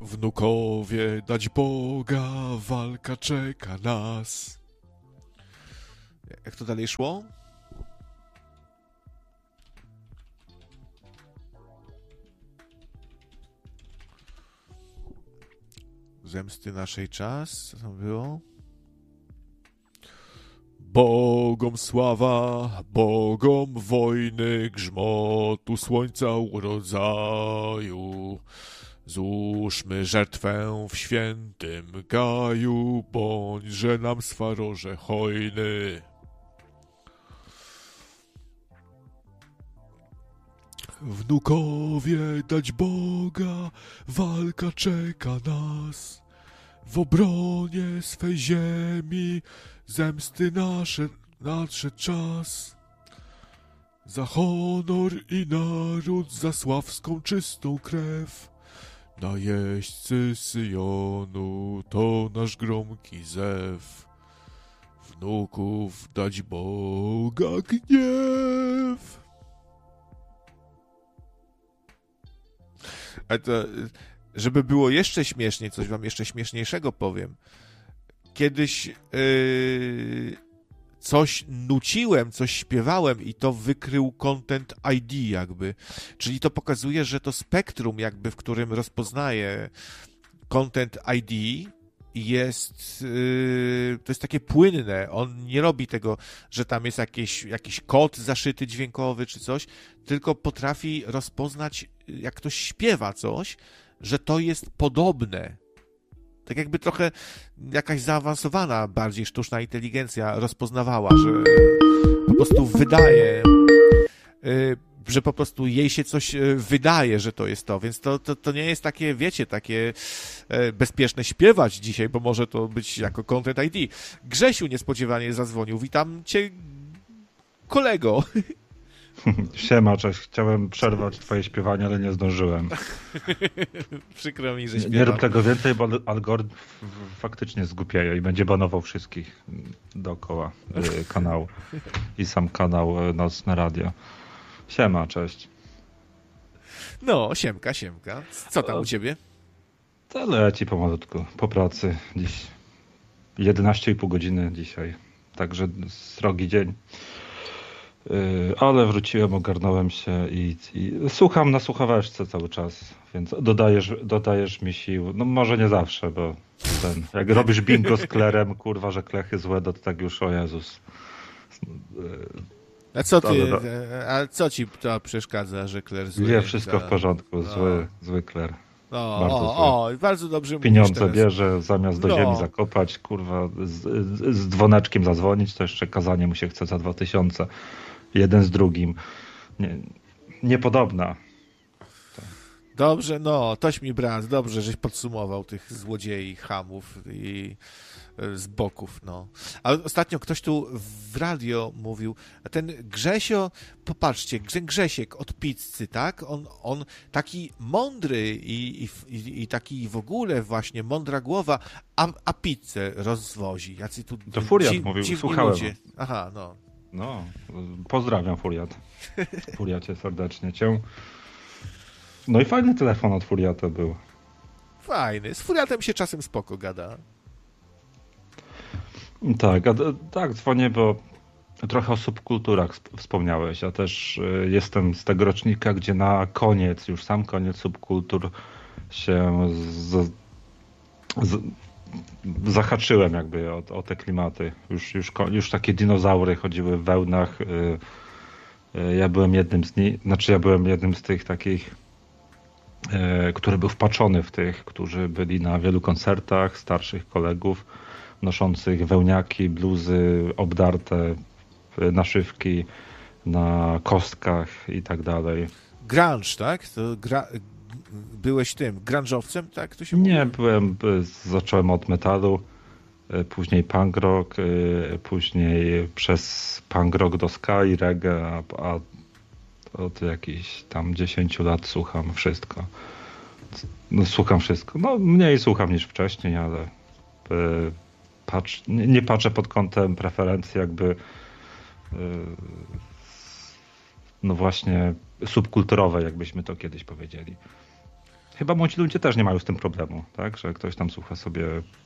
Wnukowie, dać Boga, walka czeka nas. Jak to dalej szło? Zemsty naszej czas, co tam było? Bogom sława, Bogom wojny, grzmotu słońca urodzaju. Złóżmy żertwę w świętym gaju, bądźże nam swaroże hojny. Wnukowie, dać Boga, walka czeka nas. W obronie swej ziemi, zemsty nadszedł czas. Za honor i naród, za sławską czystą krew. Najeźdźcy Syjonu, to nasz gromki zew. Wnuków dać Boga gniew. Ale to, żeby było jeszcze śmieszniej, coś wam jeszcze śmieszniejszego powiem. Kiedyś coś nuciłem, coś śpiewałem i to wykrył Content ID jakby. Czyli to pokazuje, że to spektrum jakby, w którym rozpoznaje Content ID jest, to jest takie płynne. On nie robi tego, że tam jest jakiś kod zaszyty dźwiękowy czy coś, tylko potrafi rozpoznać, jak ktoś śpiewa coś, że to jest podobne. Tak jakby trochę jakaś zaawansowana, bardziej sztuczna inteligencja rozpoznawała, że po prostu wydaje, że po prostu jej się coś wydaje, że to jest to. Więc to nie jest takie, wiecie, takie bezpieczne śpiewać dzisiaj, bo może to być jako Content ID. Grzesiu niespodziewanie zadzwonił. Witam cię, kolego. Siema, cześć. Chciałem przerwać twoje śpiewanie, ale nie zdążyłem. Przykro mi, że śpiewam. Nie rób tego więcej, bo algorytm faktycznie zgłupieje i będzie banował wszystkich dookoła kanału. I sam kanał Nocne Radio. Siema, cześć. No, siemka. Co tam u ciebie? To leci pomalutku, po pracy. Dziś 11,5 godziny dzisiaj. Także srogi dzień. Ale wróciłem, ogarnąłem się i słucham na słuchaweczce cały czas, więc dodajesz mi sił. No może nie zawsze, bo jak robisz bingo z Klerem, kurwa, że klechy złe, to tak już, o Jezus. A co co ci to przeszkadza, że Kler zły? Nie, wszystko w porządku, zły Kler. Bardzo dobrze mówisz. Pieniądze bierze, zamiast do ziemi zakopać, kurwa, z dzwoneczkiem zadzwonić, to jeszcze kazanie mu się chce za 2000. Jeden z drugim. Niepodobna. Dobrze, toś mi brat, dobrze, żeś podsumował tych złodziei, chamów i z boków, A ostatnio ktoś tu w radio mówił, a ten Grzesio, popatrzcie, Grzesiek od pizzy, tak? On taki mądry i taki w ogóle właśnie mądra głowa, a pizzę rozwozi. Jacy tu to Furiat mówił, słuchałem. Ludzie. Aha, pozdrawiam Furiat. Furiacie serdecznie cię. No i fajny telefon od Furiata był. Fajny. Z Furiatem się czasem spoko gada. Tak, dzwonię, bo trochę o subkulturach wspomniałeś. Ja też jestem z tego rocznika, gdzie na koniec, już sam koniec subkultur się zahaczyłem jakby o te klimaty. Już takie dinozaury chodziły w wełnach. Ja byłem jednym z tych takich, który był wpatrzony w tych, którzy byli na wielu koncertach, starszych kolegów, noszących wełniaki, bluzy obdarte, naszywki na kostkach i tak dalej. Grunge, tak? Byłeś tym grunge'owcem, tak? To się Nie, zacząłem od metalu, później punk rock, później przez punk rock do ska i reggae, a od jakichś tam 10 lat słucham wszystko. Słucham wszystko. Mniej słucham niż wcześniej, ale nie patrzę pod kątem preferencji jakby właśnie subkulturowej, jakbyśmy to kiedyś powiedzieli. chyba młodzi ludzie też nie mają z tym problemu, tak? Że ktoś tam słucha sobie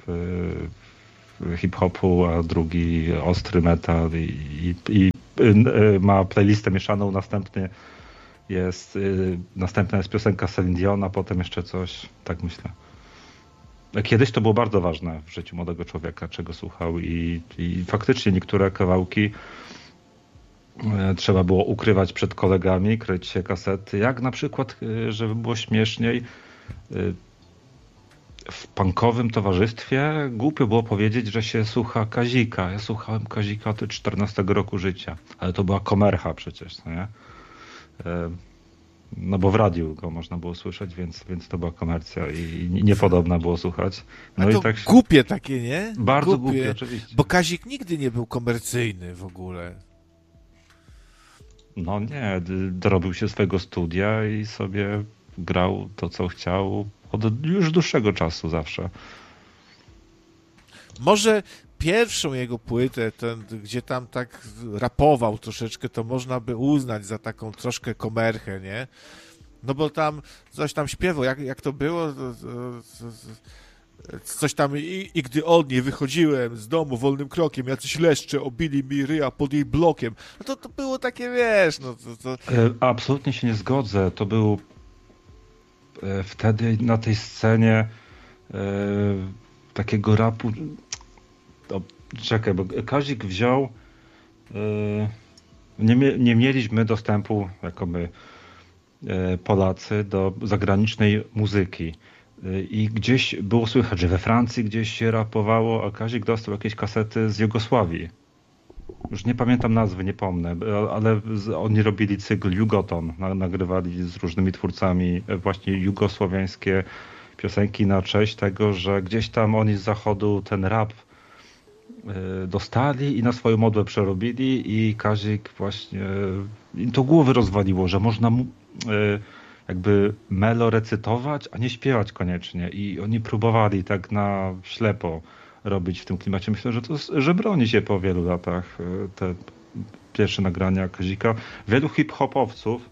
hip-hopu, a drugi ostry metal i ma playlistę mieszaną, następna jest piosenka Celine Dion, a potem jeszcze coś, tak myślę. Kiedyś to było bardzo ważne w życiu młodego człowieka, czego słuchał i faktycznie niektóre kawałki trzeba było ukrywać przed kolegami, kryć się kasety, jak na przykład, żeby było śmieszniej, w punkowym towarzystwie głupio było powiedzieć, że się słucha Kazika. Ja słuchałem Kazika od 14 roku życia, ale to była komercha przecież, no nie? No bo w radiu go można było słyszeć, więc to była komercja i niepodobna było słuchać. No to i tak głupie takie, nie? Bardzo głupie, oczywiście. Bo Kazik nigdy nie był komercyjny w ogóle. No nie, dorobił się swojego studia i sobie grał to, co chciał od już dłuższego czasu zawsze. Może pierwszą jego płytę, gdzie tam tak rapował troszeczkę, to można by uznać za taką troszkę komerchę, nie? No bo tam coś tam śpiewał, jak to było? Coś tam i gdy od niej wychodziłem z domu wolnym krokiem, jacyś leszcze obili mi ryja pod jej blokiem. No to było takie, wiesz, no to... Absolutnie się nie zgodzę. To był wtedy na tej scenie takiego rapu... Czekaj, bo Kazik wziął... Nie mieliśmy dostępu, jako my Polacy, do zagranicznej muzyki. I gdzieś było słychać, że we Francji gdzieś się rapowało, a Kazik dostał jakieś kasety z Jugosławii. Już nie pamiętam nazwy, nie pomnę, ale oni robili cykl Jugoton. Nagrywali z różnymi twórcami właśnie jugosłowiańskie piosenki na cześć tego, że gdzieś tam oni z zachodu ten rap dostali i na swoją modłę przerobili i Kazik właśnie im to głowy rozwaliło, że można jakby melo recytować, a nie śpiewać koniecznie. I oni próbowali tak na ślepo robić w tym klimacie. Myślę, że broni się po wielu latach te pierwsze nagrania Kazika. Wielu hip-hopowców,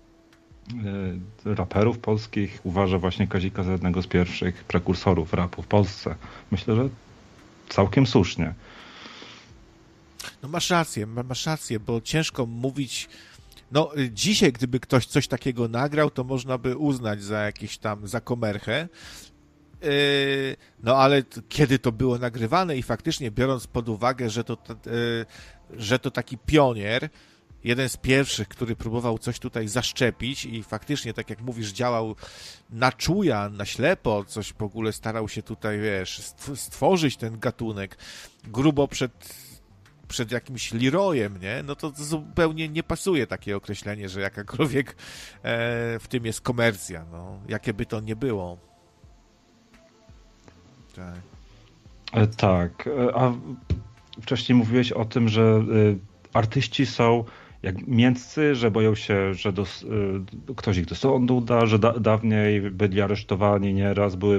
raperów polskich uważa właśnie Kazika za jednego z pierwszych prekursorów rapu w Polsce. Myślę, że całkiem słusznie. No masz rację, bo ciężko mówić. No dzisiaj, gdyby ktoś coś takiego nagrał, to można by uznać za jakieś tam, za komerchę. No ale kiedy to było nagrywane i faktycznie biorąc pod uwagę, że to taki pionier, jeden z pierwszych, który próbował coś tutaj zaszczepić i faktycznie, tak jak mówisz, działał na czuja, na ślepo, coś w ogóle starał się tutaj, wiesz, stworzyć ten gatunek grubo przed jakimś Leroyem, nie? No to zupełnie nie pasuje takie określenie, że jakakolwiek w tym jest komercja, no. Jakie by to nie było. Tak. Tak. A wcześniej mówiłeś o tym, że artyści są jak mięccy, że boją się, że ktoś ich do sądu da, że dawniej byli aresztowani nieraz, były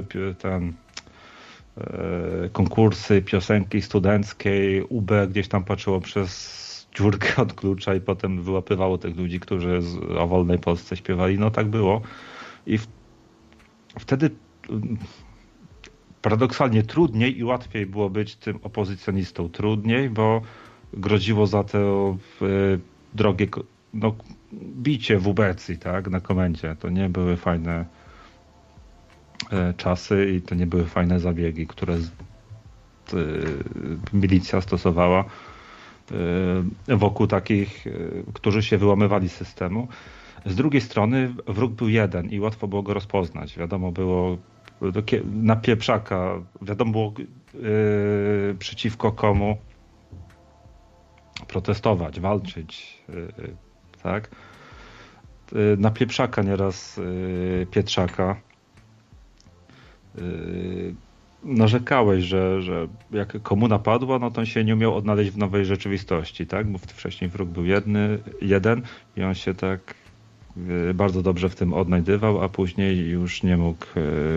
konkursy piosenki studenckiej, UB gdzieś tam patrzyło przez dziurkę od klucza i potem wyłapywało tych ludzi, którzy o wolnej Polsce śpiewali. No tak było. I wtedy paradoksalnie trudniej i łatwiej było być tym opozycjonistą. Trudniej, bo groziło za to drogie bicie w ubecji, tak, na komendzie. To nie były fajne czasy i to nie były fajne zabiegi, które milicja stosowała wokół takich, którzy się wyłamywali z systemu. Z drugiej strony wróg był jeden i łatwo było go rozpoznać. Wiadomo było na pieprzaka, wiadomo było przeciwko komu protestować, walczyć, tak? Na pieprzaka nieraz Pietrzaka narzekałeś, że jak komuna padła, no to on się nie umiał odnaleźć w nowej rzeczywistości, tak? Bo wcześniej wróg był jeden i on się tak bardzo dobrze w tym odnajdywał, a później już nie mógł,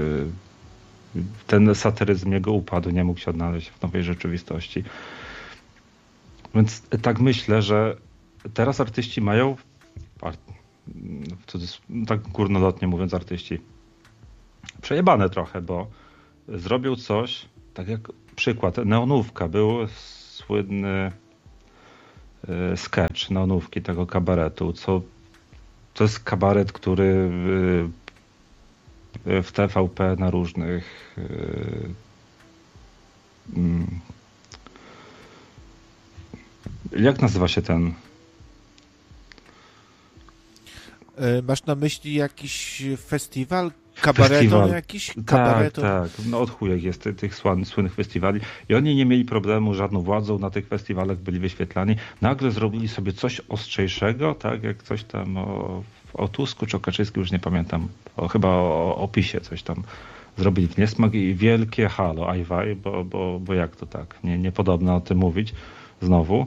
ten satyryzm jego upadł, nie mógł się odnaleźć w nowej rzeczywistości. Więc tak myślę, że teraz artyści mają, tak górnolotnie mówiąc artyści, przejebane trochę, bo zrobił coś, tak jak przykład, Neonówka, był słynny sketch Neonówki, tego kabaretu, to jest kabaret, który w TVP na różnych jak nazywa się ten? Masz na myśli jakiś festiwal? Kabareton jakiś? Kabareton? Tak. No od chujek jest tych słynnych festiwali. I oni nie mieli problemu z żadną władzą, na tych festiwalach byli wyświetlani. Nagle zrobili sobie coś ostrzejszego, tak jak coś tam o Tusku czy o Kaczyńskim, już nie pamiętam. Chyba o PiS-ie coś tam zrobili w niesmak i wielkie halo, ajwaj, bo jak to tak? Niepodobno o tym mówić znowu.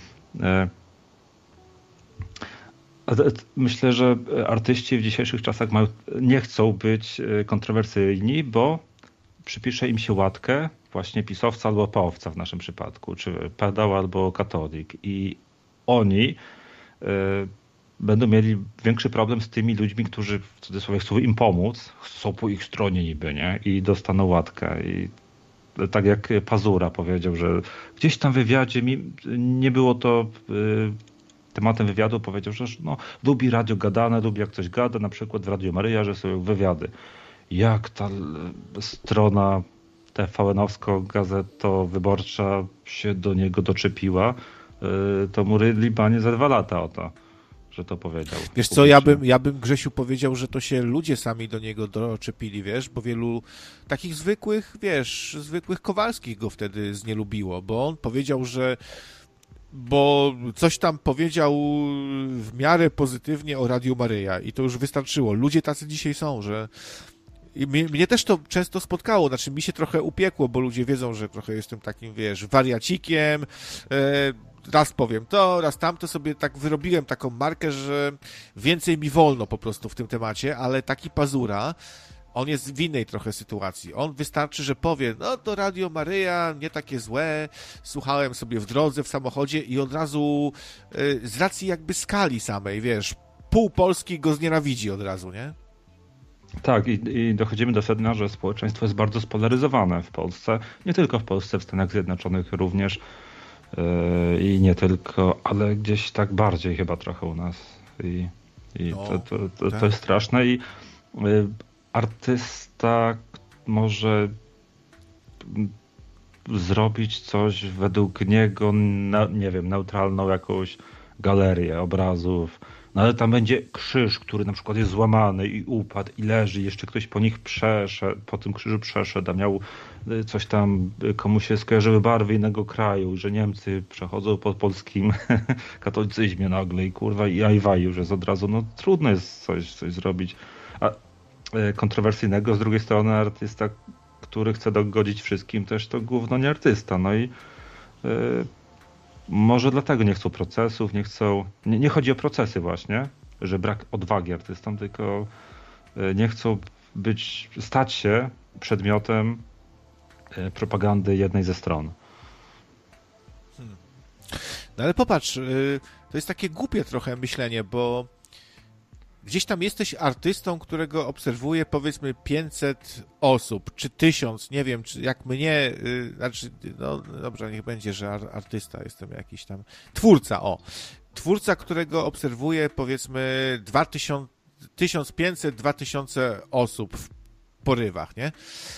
Myślę, że artyści w dzisiejszych czasach nie chcą być kontrowersyjni, bo przypisze im się łatkę właśnie pisowca albo pałowca w naszym przypadku, czy pedał albo katolik. I oni będą mieli większy problem z tymi ludźmi, którzy w cudzysłowie chcą im pomóc, są po ich stronie niby, nie? I dostaną łatkę. I tak jak Pazura powiedział, że gdzieś tam w wywiadzie nie było to tematem wywiadu, powiedział, że lubi radio gadane, lubi jak coś gada, na przykład w Radio Maryja, że są wywiady. Jak ta strona TVN-owsko-gazetowyborcza się do niego doczepiła, to mu rydli banie za 2 lata o to, że to powiedział. Wiesz co, ja bym Grzesiu powiedział, że to się ludzie sami do niego doczepili, wiesz, bo wielu takich zwykłych Kowalskich go wtedy znielubiło, bo on powiedział, bo coś tam powiedział w miarę pozytywnie o Radiu Maryja i to już wystarczyło. Ludzie tacy dzisiaj są, że i mnie też to często spotkało, znaczy mi się trochę upiekło, bo ludzie wiedzą, że trochę jestem takim, wariacikiem, raz powiem to, raz tamto, sobie tak wyrobiłem taką markę, że więcej mi wolno po prostu w tym temacie, ale taki Pazura, on jest w innej trochę sytuacji. On wystarczy, że powie, to Radio Maryja, nie takie złe, słuchałem sobie w drodze, w samochodzie i od razu z racji jakby skali samej, pół Polski go znienawidzi od razu, nie? Tak, i dochodzimy do sedna, że społeczeństwo jest bardzo spolaryzowane w Polsce, nie tylko w Polsce, w Stanach Zjednoczonych również i nie tylko, ale gdzieś tak bardziej chyba trochę u nas to jest straszne i artysta może zrobić coś według niego, nie wiem, neutralną jakąś galerię obrazów, ale tam będzie krzyż, który na przykład jest złamany i upadł i leży, jeszcze ktoś po tym krzyżu przeszedł, a miał coś tam, komuś się skojarzyły barwy innego kraju, że Niemcy przechodzą po polskim katolicyzmie nagle i kurwa i ajwaj już jest od razu, trudno jest coś zrobić. A kontrowersyjnego, z drugiej strony artysta, który chce dogodzić wszystkim, też to gówno nie artysta. No i może dlatego nie chcą procesów, nie chodzi o procesy właśnie, że brak odwagi artystom, tylko nie chcą stać się przedmiotem propagandy jednej ze stron. No ale popatrz, to jest takie głupie trochę myślenie, bo gdzieś tam jesteś artystą, którego obserwuje powiedzmy 500 osób, czy 1000, nie wiem, czy jak mnie, dobrze, niech będzie, że artysta, jestem jakiś tam, twórca, którego obserwuje powiedzmy 1500-2000 osób w porywach, nie?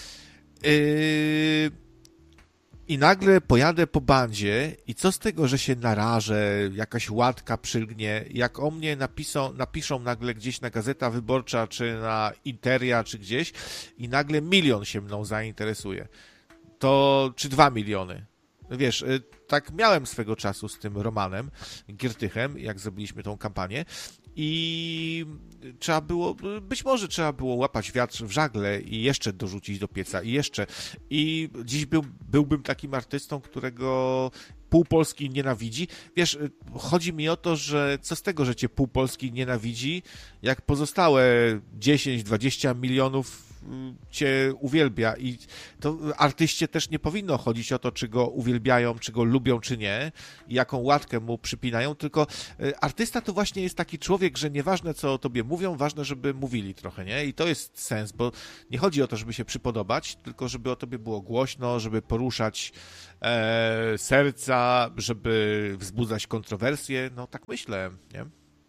I nagle pojadę po bandzie i co z tego, że się narażę, jakaś łatka przylgnie, jak o mnie napiszą nagle gdzieś na Gazeta Wyborcza, czy na Interia, czy gdzieś i nagle 1 000 000 się mną zainteresuje. Czy 2 miliony. Wiesz, tak miałem swego czasu z tym Romanem Giertychem, jak zrobiliśmy tą kampanię i być może trzeba było łapać wiatr w żagle i jeszcze dorzucić do pieca i dziś byłbym takim artystą, którego pół Polski nienawidzi. Wiesz, chodzi mi o to, że co z tego, że cię pół Polski nienawidzi, jak pozostałe 10-20 milionów cię uwielbia i to artyście też nie powinno chodzić o to, czy go uwielbiają, czy go lubią, czy nie, i jaką łatkę mu przypinają, tylko artysta to właśnie jest taki człowiek, że nieważne, co o tobie mówią, ważne, żeby mówili trochę, nie? I to jest sens, bo nie chodzi o to, żeby się przypodobać, tylko żeby o tobie było głośno, żeby poruszać serca, żeby wzbudzać kontrowersje, no tak myślę, nie?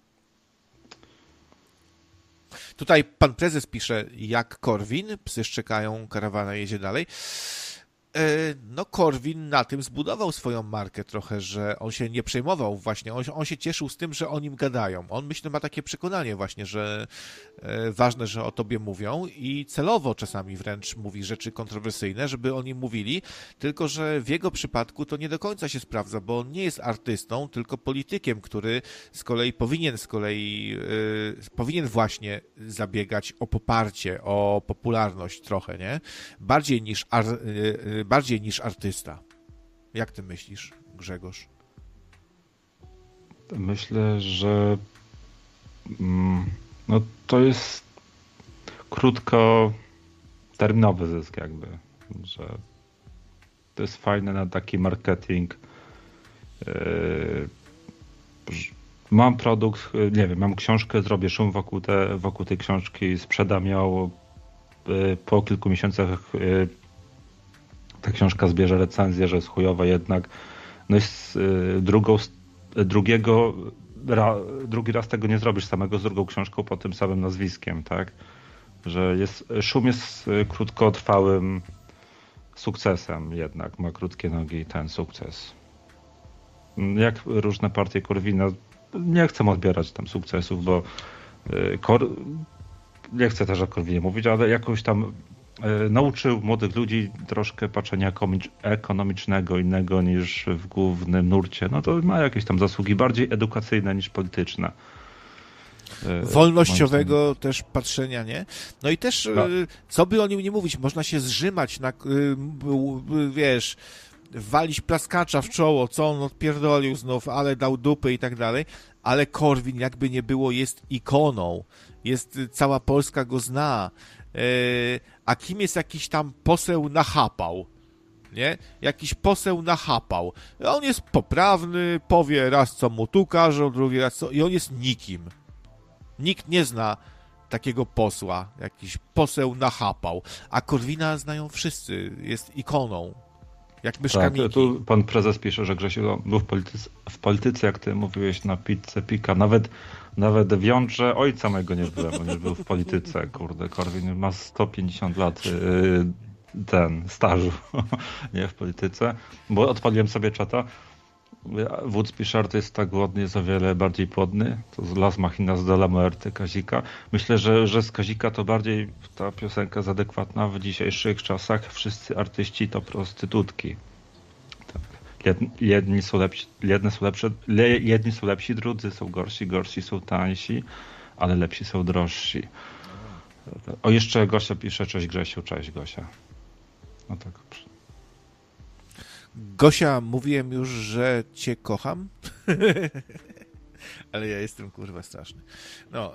Tutaj pan prezes pisze, jak Korwin, psy szczekają, karawana jedzie dalej. No Korwin na tym zbudował swoją markę trochę, że on się nie przejmował właśnie, on się cieszył z tym, że o nim gadają. On, myślę, ma takie przekonanie właśnie, że ważne, że o tobie mówią i celowo czasami wręcz mówi rzeczy kontrowersyjne, żeby o nim mówili, tylko że w jego przypadku to nie do końca się sprawdza, bo on nie jest artystą, tylko politykiem, który powinien właśnie zabiegać o poparcie, o popularność trochę, nie? Bardziej niż artysta. Jak ty myślisz, Grzegorz? Myślę, że no to jest krótkoterminowy zysk jakby, że to jest fajne na taki marketing. Mam produkt, nie wiem, mam książkę, zrobię szum wokół tej książki, sprzedam ją, po kilku miesiącach ta książka zbierze recenzję, że jest chujowa jednak. No jest drugi raz tego nie zrobisz samego z drugą książką pod tym samym nazwiskiem, tak? Że szum jest krótkotrwałym sukcesem jednak, ma krótkie nogi ten sukces. Jak różne partie Korwina, nie chcę odbierać tam sukcesów, bo nie chcę też o Korwinie mówić, ale jakoś tam nauczył młodych ludzi troszkę patrzenia ekonomicznego innego niż w głównym nurcie. No to ma jakieś tam zasługi bardziej edukacyjne niż polityczne. Wolnościowego też patrzenia, nie? No i też, co by o nim nie mówić, można się zrzymać na, wiesz, walić plaskacza w czoło, co on odpierdolił znów, ale dał dupy i tak dalej, ale Korwin, jakby nie było, jest ikoną. Cała Polska go zna. A kim jest jakiś tam poseł nachapał? Nie? Jakiś poseł nachapał. On jest poprawny, powie raz co mu tu każą, drugi raz co... I on jest nikim. Nikt nie zna takiego posła. Jakiś poseł nachapał. A Korwina znają wszyscy. Jest ikoną. Jak myszka tak, Miki. tu pan prezes pisze, że Grzesiu był w polityce, jak ty mówiłeś, na pizzę pika. Nawet w jądrze ojca mojego nie byłem, bo nie był w polityce. Kurde, Korwin ma 150 lat stażu, nie w polityce. Bo odpaliłem sobie czata. Wódz pisze, artysta głodny jest o wiele bardziej płodny. To z Las Machina z Della Muerte Kazika. Myślę, że z Kazika to bardziej ta piosenka jest adekwatna w dzisiejszych czasach. Wszyscy artyści to prostytutki. Tak. Jedni są lepsi, drudzy są gorsi są tańsi, ale lepsi są drożsi. O, jeszcze Gosia pisze, cześć Grzesiu, cześć Gosia. No tak. Gosia, mówiłem już, że cię kocham, ale ja jestem kurwa straszny. No,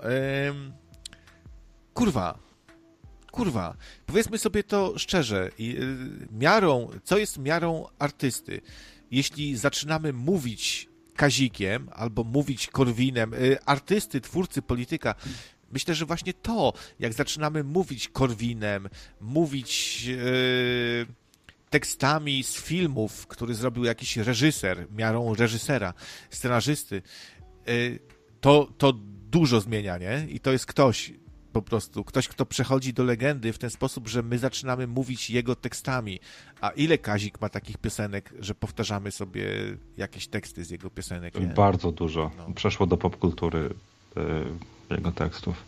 kurwa, powiedzmy sobie to szczerze, co jest miarą artysty? Jeśli zaczynamy mówić Kazikiem albo mówić Korwinem, artysty, twórcy, polityka, myślę, że właśnie to, jak zaczynamy mówić Korwinem, mówić tekstami z filmów, który zrobił jakiś reżyser, miarą reżysera, scenarzysty, to dużo zmienia, nie? I to jest ktoś, po prostu, ktoś, kto przechodzi do legendy w ten sposób, że my zaczynamy mówić jego tekstami. A ile Kazik ma takich piosenek, że powtarzamy sobie jakieś teksty z jego piosenek, nie? Bardzo dużo. No. Przeszło do popkultury jego tekstów.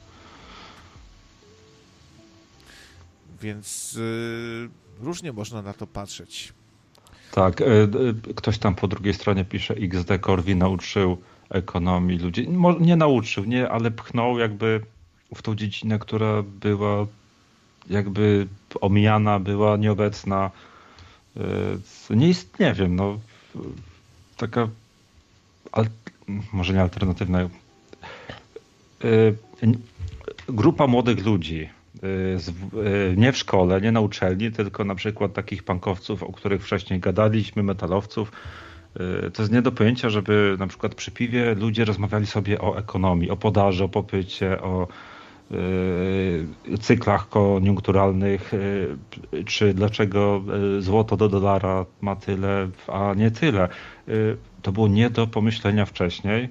Więc różnie można na to patrzeć. Tak, ktoś tam po drugiej stronie pisze, XD Korwin nauczył ekonomii ludzi. Nie nauczył, nie, ale pchnął jakby w tą dziedzinę, która była jakby omijana, była nieobecna. Nie wiem, no taka może nie alternatywna. Grupa młodych ludzi nie w szkole, nie na uczelni, tylko na przykład takich punkowców, o których wcześniej gadaliśmy, metalowców. To jest nie do pojęcia, żeby na przykład przy piwie ludzie rozmawiali sobie o ekonomii, o podaży, o popycie, o cyklach koniunkturalnych, czy dlaczego złoto do dolara ma tyle, a nie tyle. To było nie do pomyślenia wcześniej.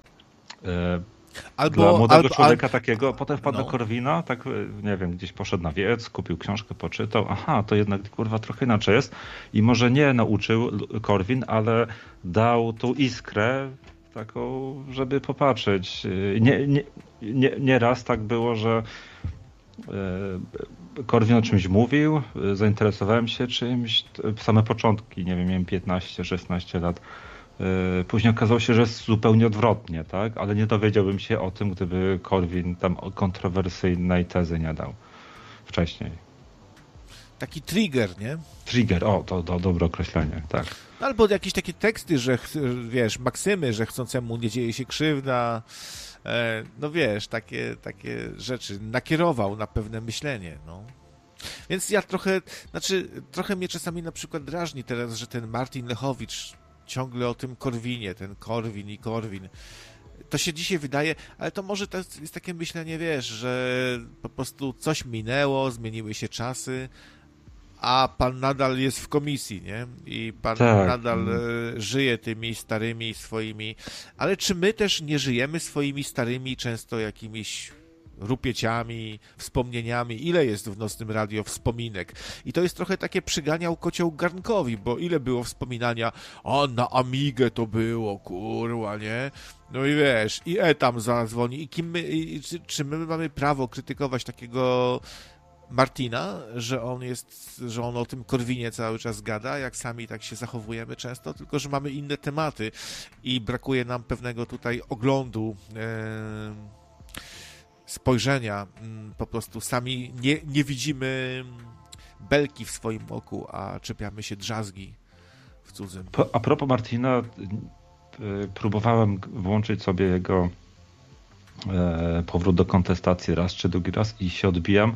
Dla młodego człowieka takiego, potem wpadł do Korwina, tak nie wiem, gdzieś poszedł na wiec, kupił książkę, poczytał, aha, to jednak kurwa trochę inaczej jest i może nie nauczył Korwin, ale dał tą iskrę taką, żeby popatrzeć. Nie raz tak było, że Korwin o czymś mówił, zainteresowałem się czymś, same początki, nie wiem, miałem 15-16 lat. Później okazało się, że jest zupełnie odwrotnie, tak? Ale nie dowiedziałbym się o tym, gdyby Korwin tam kontrowersyjnej tezy nie dał wcześniej. Taki trigger, nie? Trigger, o, to dobre określenie, tak. Albo jakieś takie teksty, że wiesz, maksymy, że chcącemu nie dzieje się krzywda, no wiesz, takie rzeczy nakierował na pewne myślenie, no. Więc ja trochę mnie czasami na przykład drażni teraz, że ten Martin Lechowicz ciągle o tym Korwinie, ten Korwin. To się dzisiaj wydaje, ale to może to jest takie myślenie, wiesz, że po prostu coś minęło, zmieniły się czasy, a pan nadal jest w komisji, nie? I pan nadal żyje tymi starymi swoimi... Ale czy my też nie żyjemy swoimi starymi, często jakimiś rupieciami, wspomnieniami? Ile jest w Nocnym Radio wspominek? I to jest trochę takie przyganiał kocioł garnkowi, bo ile było wspominania, o, na Amigę to było, kurwa, nie? No i wiesz, i tam zadzwoni. I czy my mamy prawo krytykować takiego Martina, że on o tym Korwinie cały czas gada, jak sami tak się zachowujemy często, tylko że mamy inne tematy i brakuje nam pewnego tutaj oglądu, spojrzenia, po prostu sami nie widzimy belki w swoim oku, a czepiamy się drzazgi w cudzym. A propos Martina, próbowałem włączyć sobie jego powrót do kontestacji raz czy drugi raz i się odbijam.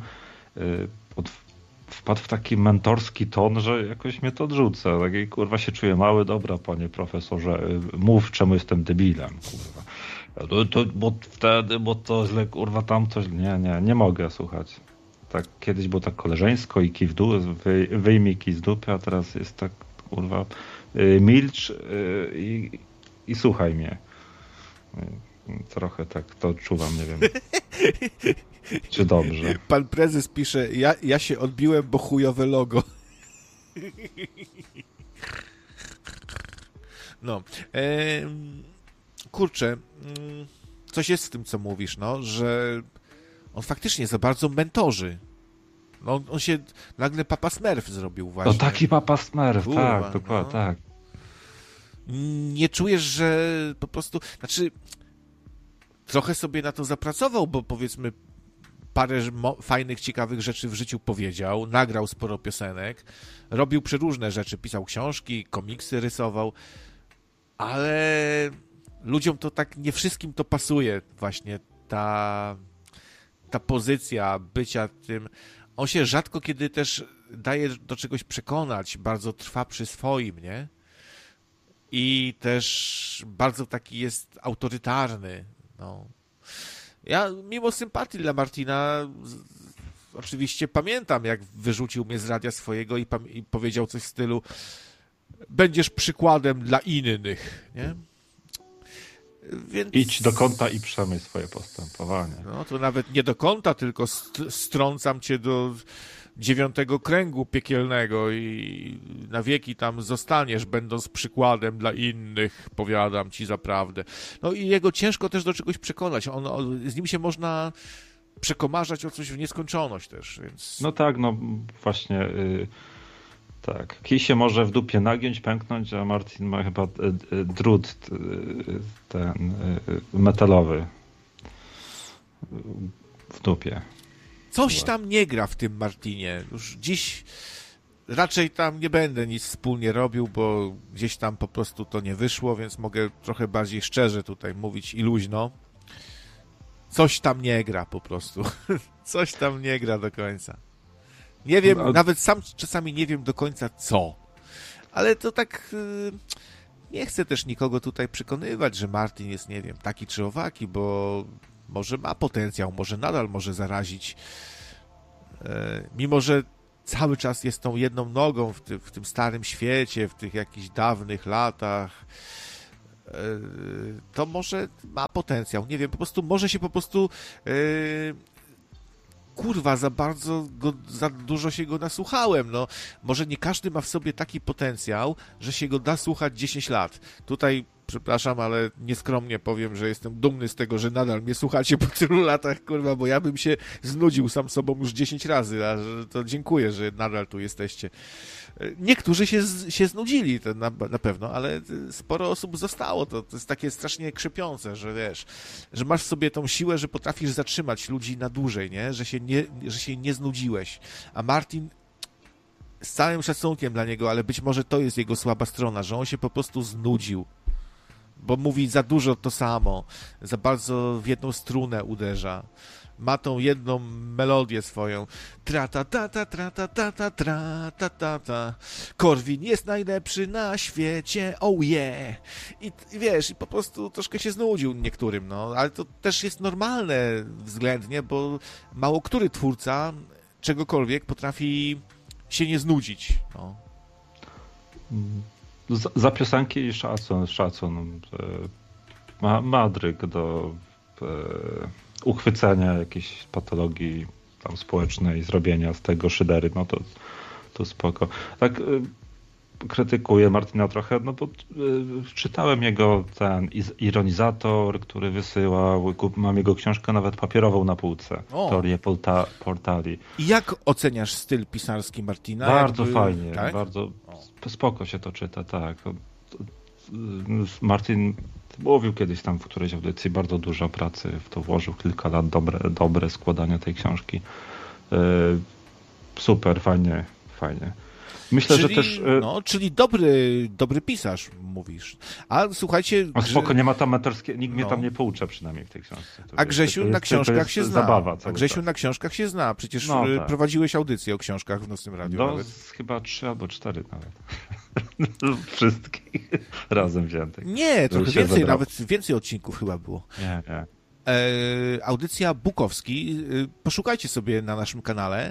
Wpadł w taki mentorski ton, że jakoś mnie to odrzuca. Taki kurwa się czuję mały, dobra panie profesorze, mów czemu jestem debilem, kurwa. Bo to źle, kurwa tamto, nie mogę słuchać. Tak kiedyś było tak koleżeńsko i kij w dół, wyjmij kij z dupy, a teraz jest tak kurwa milcz i słuchaj mnie. Trochę tak to odczuwam, nie wiem. Czy dobrze? Pan prezes pisze, ja się odbiłem, bo chujowe logo. No. Kurczę, coś jest w tym, co mówisz, no, że on faktycznie za bardzo mentorzy. No, on się nagle Papa Smurf zrobił właśnie. To taki Papa Smurf, kurwa, tak, dokładnie, no. tak. Nie czujesz, że po prostu, znaczy trochę sobie na to zapracował, bo powiedzmy parę fajnych, ciekawych rzeczy w życiu powiedział, nagrał sporo piosenek, robił przeróżne rzeczy, pisał książki, komiksy rysował, ale ludziom to tak, nie wszystkim to pasuje właśnie ta pozycja bycia tym. On się rzadko kiedy też daje do czegoś przekonać, bardzo trwa przy swoim, nie? I też bardzo taki jest autorytarny, no. Ja mimo sympatii dla Martina oczywiście pamiętam, jak wyrzucił mnie z radia swojego i powiedział coś w stylu będziesz przykładem dla innych, nie? Więc... Idź do kąta i przemyśl swoje postępowanie. No to nawet nie do kąta, tylko strącam cię do 9. kręgu piekielnego i na wieki tam zostaniesz, będąc przykładem dla innych, powiadam ci zaprawdę. No i jego ciężko też do czegoś przekonać. Z nim się można przekomarzać o coś w nieskończoność też, więc... No tak, no właśnie tak. Kij się może w dupie nagiąć, pęknąć, a Martin ma chyba drut ten metalowy w dupie. Coś tam nie gra w tym Martinie. Już dziś raczej tam nie będę nic wspólnie robił, bo gdzieś tam po prostu to nie wyszło, więc mogę trochę bardziej szczerze tutaj mówić i luźno. coś tam nie gra po prostu. Coś tam nie gra do końca. Nie wiem, nawet sam czasami nie wiem do końca co. Ale to tak... Nie chcę też nikogo tutaj przekonywać, że Martin jest, nie wiem, taki czy owaki, bo może ma potencjał, może nadal może zarazić. Mimo że cały czas jest tą jedną nogą w tym starym świecie, w tych jakichś dawnych latach, to może ma potencjał. Nie wiem, po prostu może się kurwa, za dużo się go nasłuchałem, no. Może nie każdy ma w sobie taki potencjał, że się go da słuchać 10 lat. Tutaj, przepraszam, ale nieskromnie powiem, że jestem dumny z tego, że nadal mnie słuchacie po tylu latach, kurwa, bo ja bym się znudził sam sobą już 10 razy, a to dziękuję, że nadal tu jesteście. Niektórzy się znudzili, to na pewno, ale sporo osób zostało. To jest takie strasznie krzepiące, że wiesz, że masz w sobie tą siłę, że potrafisz zatrzymać ludzi na dłużej, nie? Że się nie znudziłeś. A Martin, z całym szacunkiem dla niego, ale być może to jest jego słaba strona, że on się po prostu znudził. Bo mówi za dużo to samo, za bardzo w jedną strunę uderza. Ma tą jedną melodię swoją. Tra-ta-ta-ta, tra-ta-ta-ta, tra-ta-ta-ta. Korwin jest najlepszy na świecie, oh yeah. I wiesz, i po prostu troszkę się znudził niektórym, no. Ale to też jest normalne względnie, bo mało który twórca czegokolwiek potrafi się nie znudzić, no. Za piosenki i szacun. Ma dryg do uchwycenia jakiejś patologii tam społecznej, zrobienia z tego szydery, no to spoko. Tak krytykuję Martina trochę, no bo czytałem jego ten ironizator, który wysyłał, mam jego książkę nawet papierową na półce, Teorię portali. I jak oceniasz styl pisarski Martina? Bardzo fajnie, tak? Bardzo spoko się to czyta, tak. Martin mówił kiedyś tam w którejś audycji, bardzo dużo pracy w to włożył, kilka lat dobre składania tej książki. Super, fajnie. Myślę, że też... czyli dobry pisarz, mówisz. A słuchajcie... spoko, nie ma tam nikt mnie tam nie poucza przynajmniej w tej książce. A Grzesiu na książkach się zna. Zabawa Na książkach się zna. Przecież prowadziłeś audycję o książkach w Nocnym Radiu. No, chyba 3 albo 4 nawet. Wszystkich razem wziętych. Nie, trochę więcej, nawet więcej odcinków chyba było. Nie. Audycja Bukowski. Poszukajcie sobie na naszym kanale.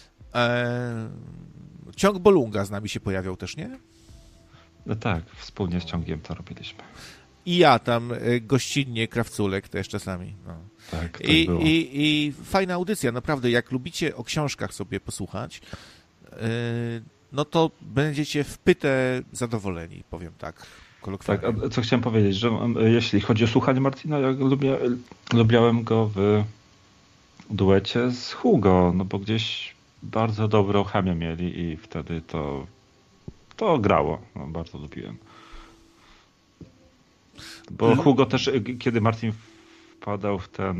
Ciąg Bolunga z nami się pojawiał też, nie? No tak, wspólnie z Ciągiem to robiliśmy. I ja tam gościnnie, Krawculek też czasami. No. Tak, I fajna audycja, naprawdę. Jak lubicie o książkach sobie posłuchać, no to będziecie w pytę zadowoleni, powiem tak kolokwialnie. Tak, a co chciałem powiedzieć, że jeśli chodzi o słuchanie Martina, ja lubiałem go w duecie z Hugo, no bo gdzieś bardzo dobrą chemię mieli i wtedy to grało. No, bardzo lubiłem. Bo Hugo też, kiedy Martin wpadał w ten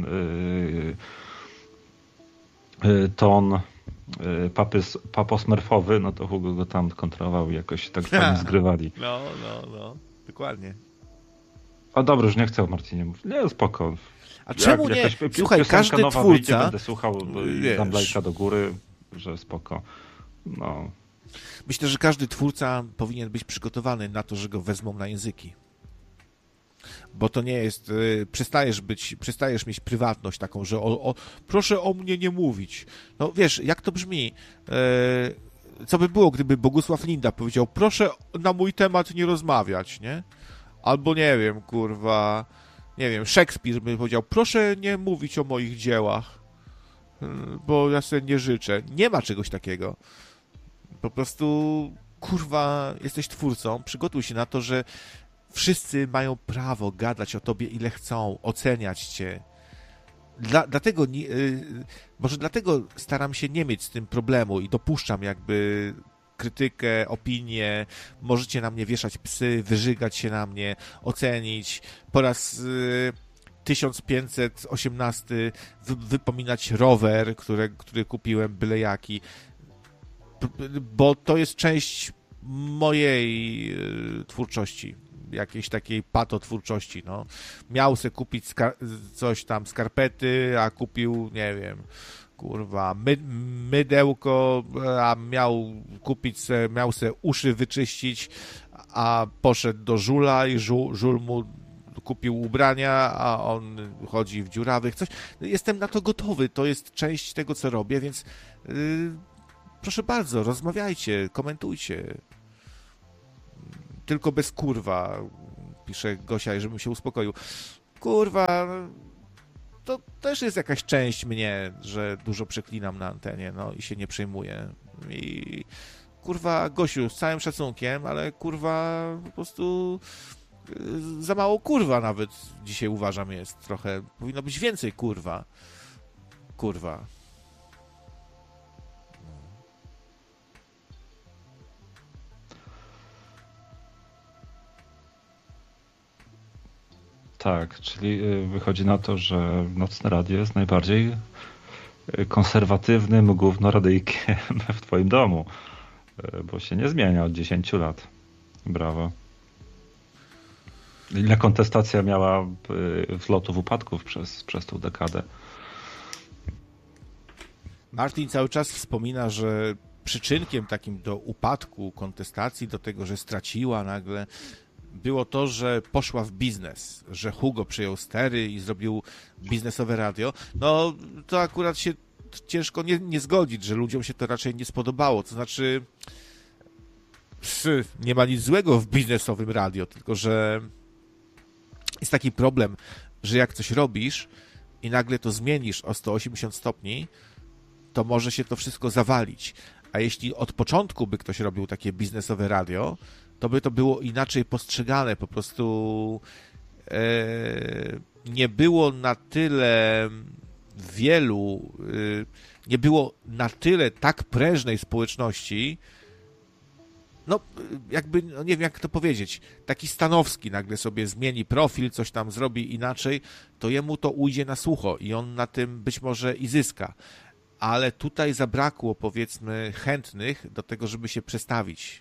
ton paposmerfowy, no to Hugo go tam kontrolował i jakoś tak fajnie zgrywali. No, dokładnie. A dobrze, już nie chcę o Martinie mówić. Nie, spoko. A czemu nie? Słuchaj, każdy twórca... Wyjdzie, będę słuchał dam lajka do góry, że spoko. No. Myślę, że każdy twórca powinien być przygotowany na to, że go wezmą na języki. Bo to nie jest... Przestajesz mieć prywatność taką, że proszę o mnie nie mówić. No wiesz, jak to brzmi? Co by było, gdyby Bogusław Linda powiedział, proszę na mój temat nie rozmawiać, nie? Albo nie wiem, kurwa... Nie wiem, Szekspir by powiedział, proszę nie mówić o moich dziełach, bo ja sobie nie życzę. Nie ma czegoś takiego. Po prostu, kurwa, jesteś twórcą, przygotuj się na to, że wszyscy mają prawo gadać o tobie ile chcą, oceniać cię. Może dlatego staram się nie mieć z tym problemu i dopuszczam jakby krytykę, opinię, możecie na mnie wieszać psy, wyżygać się na mnie, ocenić, po raz 1518 wypominać rower, który kupiłem byle jaki, bo to jest część mojej twórczości. jakiejś takiej patotwórczości, no. Miał se kupić coś tam, skarpety, a kupił, nie wiem, kurwa, mydełko, a miał se uszy wyczyścić, a poszedł do żula i żul mu kupił ubrania, a on chodzi w dziurawych, coś. Jestem na to gotowy, to jest część tego, co robię, więc proszę bardzo, rozmawiajcie, komentujcie. Tylko bez kurwa, pisze Gosia, żebym się uspokoił. Kurwa, to też jest jakaś część mnie, że dużo przeklinam na antenie, no i się nie przejmuję. I kurwa, Gosiu, z całym szacunkiem, ale kurwa, po prostu za mało kurwa nawet dzisiaj uważam jest trochę. Powinno być więcej kurwa. Kurwa. Tak, czyli wychodzi na to, że Nocne Radio jest najbardziej konserwatywnym gównoradyjkiem w twoim domu, bo się nie zmienia od 10 lat. Brawo. Ile kontestacja miała wzlotów, upadków przez tą dekadę? Martin cały czas wspomina, że przyczynkiem takim do upadku kontestacji, do tego, że straciła nagle, było to, że poszła w biznes, że Hugo przyjął stery i zrobił biznesowe radio. No, to akurat się ciężko nie zgodzić, że ludziom się to raczej nie spodobało. To znaczy, nie ma nic złego w biznesowym radio, tylko że jest taki problem, że jak coś robisz i nagle to zmienisz o 180 stopni, to może się to wszystko zawalić. A jeśli od początku by ktoś robił takie biznesowe radio, to by to było inaczej postrzegane. Po prostu nie było na tyle wielu, nie było na tyle tak prężnej społeczności, no jakby, no nie wiem jak to powiedzieć, taki Stanowski nagle sobie zmieni profil, coś tam zrobi inaczej, to jemu to ujdzie na sucho i on na tym być może i zyska. Ale tutaj zabrakło, powiedzmy, chętnych do tego, żeby się przestawić.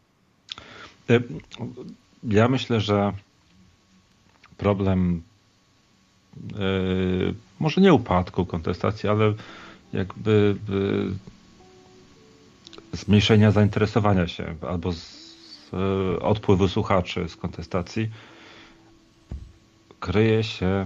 Ja myślę, że problem może nie upadku kontestacji, ale jakby zmniejszenia zainteresowania się albo odpływu słuchaczy z kontestacji kryje się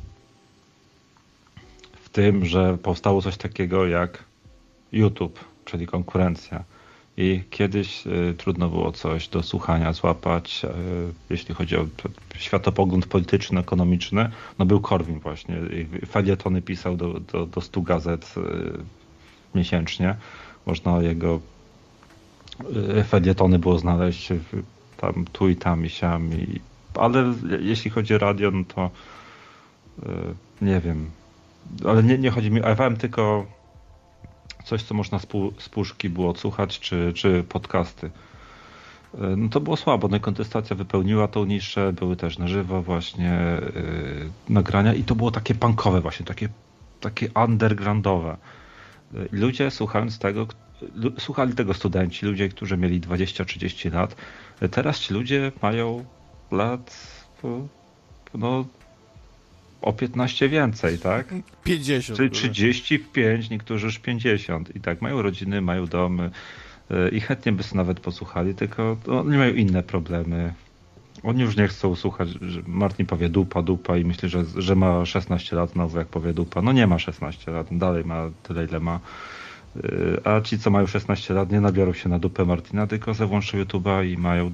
w tym, że powstało coś takiego jak YouTube, czyli konkurencja. I kiedyś trudno było coś do słuchania złapać, jeśli chodzi o światopogląd polityczny, ekonomiczny. No był Korwin właśnie. Felietony pisał do 100 gazet miesięcznie. Można jego felietony było znaleźć tam tu i tam i siam. Ale jeśli chodzi o radio, no to nie wiem. Ale nie chodzi mi o FM, tylko coś, co można z puszki było odsłuchać, czy podcasty. No to było słabo. No i kontestacja wypełniła tą niszę, były też na żywo właśnie nagrania i to było takie punkowe właśnie, takie undergroundowe. Ludzie słuchali tego studenci, ludzie, którzy mieli 20-30 lat. Teraz ci ludzie mają lat no o 15 więcej, tak? 50. Czyli 35, niektórzy już 50. I tak, mają rodziny, mają domy i chętnie by sobie nawet posłuchali, tylko oni mają inne problemy. Oni już nie chcą słuchać, że Martin powie dupa i myśli, że ma 16 lat znowu, jak powie dupa. No nie ma 16 lat, dalej ma tyle, ile ma. A ci, co mają 16 lat, nie nabiorą się na dupę Martina, tylko se włączą YouTube'a i mają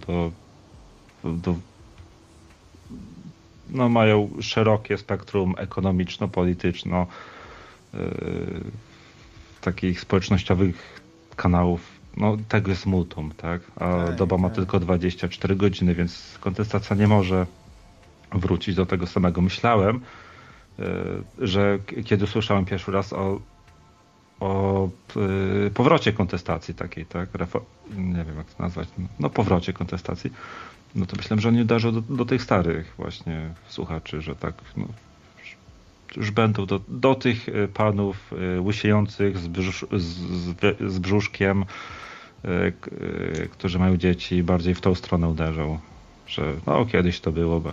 no mają szerokie spektrum ekonomiczno-polityczno takich społecznościowych kanałów. No tego jest multum, tak? A doba ma tylko 24 godziny, więc kontestacja nie może wrócić do tego samego. Myślałem, że kiedy słyszałem pierwszy raz o powrocie kontestacji takiej, tak? Nie wiem jak to nazwać. No powrocie kontestacji. No to myślałem, że oni uderzą do tych starych właśnie słuchaczy, że tak no, już będą do tych panów łysiejących z brzuszkiem, którzy mają dzieci, bardziej w tą stronę uderzą. że no kiedyś to było.